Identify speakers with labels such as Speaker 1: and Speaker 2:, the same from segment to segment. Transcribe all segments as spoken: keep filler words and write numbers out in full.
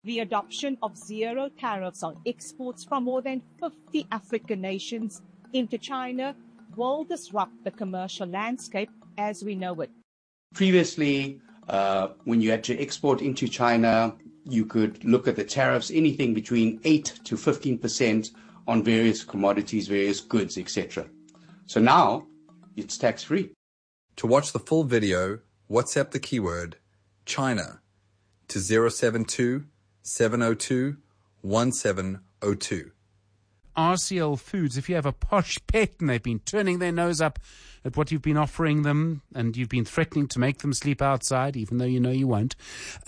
Speaker 1: The adoption of zero tariffs on exports from more than fifty African nations into China will disrupt the commercial landscape as we know it.
Speaker 2: Previously, uh, when you had to export into China, you could look at the tariffs, anything between eight to fifteen percent on various commodities, various goods, et cetera. So now it's tax-free.
Speaker 3: To watch the full video, WhatsApp the keyword China to zero seven two, seven zero two, one seven zero two.
Speaker 4: R C L Foods, if you have a posh pet and they've been turning their nose up at what you've been offering them and you've been threatening to make them sleep outside, even though you know you won't,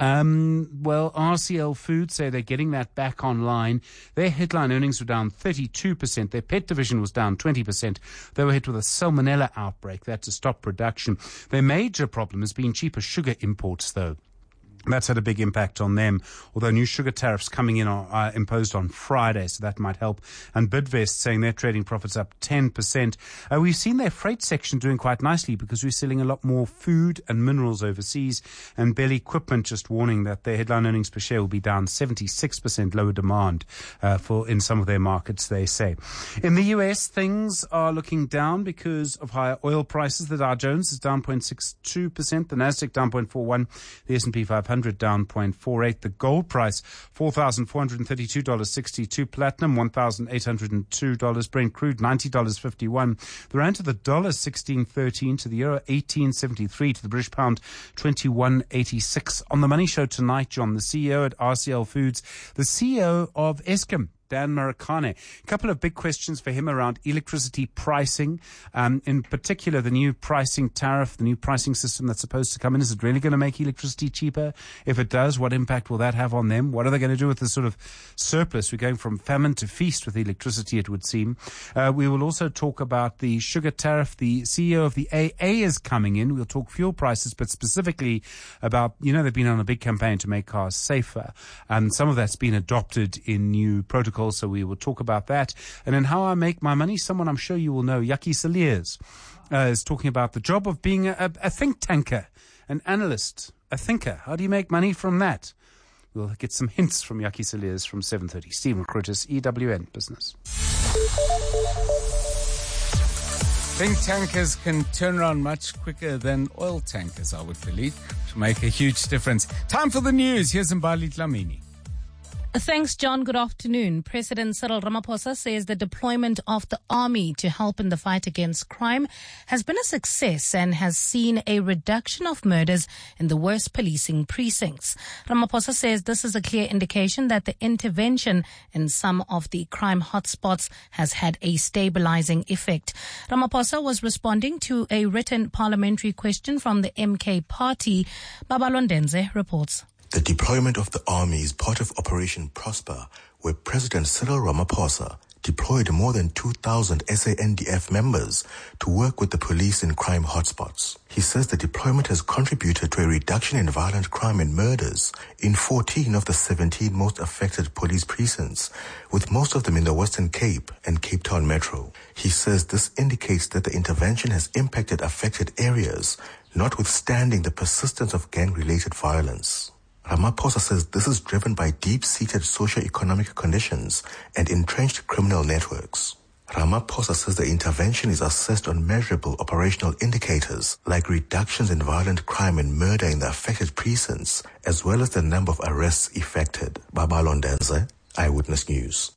Speaker 4: um, well, R C L Foods say they're getting that back online. Their headline earnings were down thirty-two percent. Their pet division was down twenty percent. They were hit with a salmonella outbreak. They had to stop production. Their major problem has been cheaper sugar imports, though. That's had a big impact on them, although new sugar tariffs coming in are uh, imposed on Friday, so that might help. And Bidvest saying their trading profits up ten percent. Uh, we've seen their freight section doing quite nicely because we're selling a lot more food and minerals overseas. And Bell Equipment just warning that their headline earnings per share will be down seventy-six percent, lower demand uh, for in some of their markets, they say. In the U S, things are looking down because of higher oil prices. The Dow Jones is down zero point six two percent, the Nasdaq down zero point four one, the S and P five hundred down zero point four eight. The gold price, four thousand four hundred thirty-two dollars and sixty-two cents. Platinum, one thousand eight hundred two dollars. Brent crude, ninety dollars and fifty-one cents. The rand to the dollar, sixteen thirteen. To the euro, eighteen seventy-three. To the British pound, twenty-one eighty-six. On the Money Show tonight, John, the C E O at R C L Foods, the C E O of Eskom, Dan Marikane. A couple of big questions for him around electricity pricing, um, in particular the new pricing tariff, the new pricing system that's supposed to come in. Is it really going to make electricity cheaper? If it does, what impact will that have on them? What are they going to do with the sort of surplus? We're going from famine to feast with electricity, it would seem. Uh, we will also talk about the sugar tariff. The C E O of the A A is coming in. We'll talk fuel prices, but specifically about, you know, they've been on a big campaign to make cars safer, and some of that's been adopted in new protocols. So we will talk about that. And in How I Make My Money, someone I'm sure you will know, Yaki Saliers, uh, is talking about the job of being a, a think tanker, an analyst, a thinker. How do you make money from that? We'll get some hints from Yaki Saliers from seven thirty. Stephen Critis, E W N Business.
Speaker 5: Think tankers can turn around much quicker than oil tankers, I would believe, to make a huge difference. Time for the news. Here's Mbali Dlamini.
Speaker 6: Thanks, John. Good afternoon. President Cyril Ramaphosa says the deployment of the army to help in the fight against crime has been a success and has seen a reduction of murders in the worst policing precincts. Ramaphosa says this is a clear indication that the intervention in some of the crime hotspots has had a stabilizing effect. Ramaphosa was responding to a written parliamentary question from the M K party. Babalo Ndenze reports.
Speaker 7: The deployment of the army is part of Operation Prosper, where President Cyril Ramaphosa deployed more than two thousand S A N D F members to work with the police in crime hotspots. He says the deployment has contributed to a reduction in violent crime and murders in fourteen of the seventeen most affected police precincts, with most of them in the Western Cape and Cape Town Metro. He says this indicates that the intervention has impacted affected areas, notwithstanding the persistence of gang-related violence. Ramaphosa says this is driven by deep-seated socio-economic conditions and entrenched criminal networks. Ramaphosa says the intervention is assessed on measurable operational indicators like reductions in violent crime and murder in the affected precincts, as well as the number of arrests effected. Babalo Ndenze, Eyewitness News.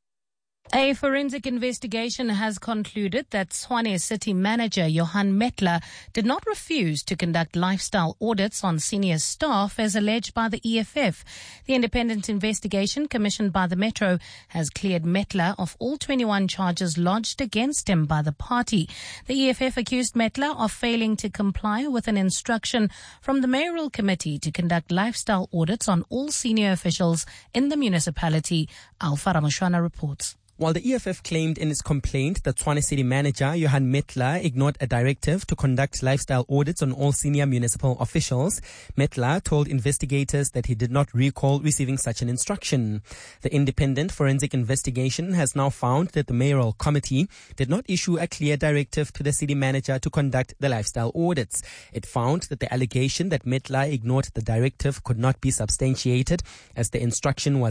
Speaker 6: A forensic investigation has concluded that Tshwane City Manager Johan Metler did not refuse to conduct lifestyle audits on senior staff as alleged by the E F F. The independent investigation commissioned by the Metro has cleared Metler of all twenty-one charges lodged against him by the party. The E F F accused Metler of failing to comply with an instruction from the mayoral committee to conduct lifestyle audits on all senior officials in the municipality. Alpha Ramashwana reports.
Speaker 8: While the E F F claimed in its complaint that Tshwane City Manager Johan Metler ignored a directive to conduct lifestyle audits on all senior municipal officials, Metler told investigators that he did not recall receiving such an instruction. The independent forensic investigation has now found that the mayoral committee did not issue a clear directive to the city manager to conduct the lifestyle audits. It found that the allegation that Metler ignored the directive could not be substantiated, as the instruction was